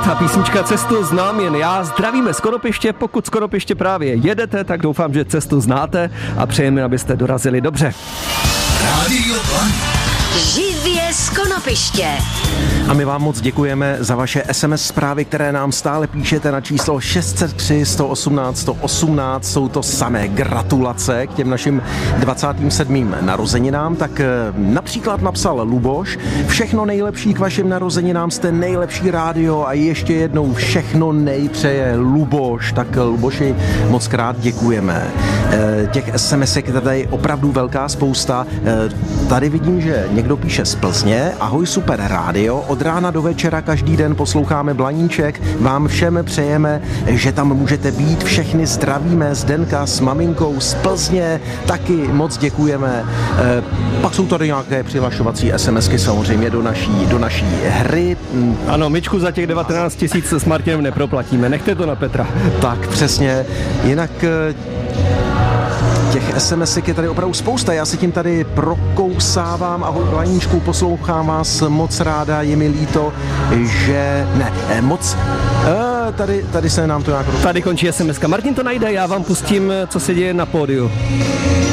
Ta písnička Cestu znám jen já. Zdravíme z Konopiště, pokud z Konopiště právě jedete, tak doufám, že cestu znáte a přejeme, abyste dorazili dobře. Rádio Planý. Živě z Konopiště. A my vám moc děkujeme za vaše SMS zprávy, které nám stále píšete na číslo 603 118 118. Jsou to samé gratulace k těm našim 27. narozeninám. Tak například napsal Luboš: všechno nejlepší k vašim narozeninám, jste nejlepší rádio a ještě jednou všechno nejpřeje Luboš. Tak Luboši, moc krát děkujeme. Těch SMSek je tady opravdu velká spousta. Tady vidím, že někdo píše z Plzně: ahoj, super rádio, od rána do večera každý den posloucháme Blaníček, vám všem přejeme, že tam můžete být, všechny zdravíme, Zdenka s maminkou z Plzně, taky moc děkujeme. Pak jsou tady nějaké přihlašovací SMSky samozřejmě do naší hry. Ano, myčku za těch 19 000 s Martinem neproplatíme, nechte to na Petra. Tak přesně, jinak těch SMSek je tady opravdu spousta, já si tím tady prokousávám. Ahoj Blaníčku, poslouchám vás moc ráda, je mi líto, že tady se nám to nějak... Tady končí SMSka. Martin to najde, já vám pustím, co se děje na pódiu.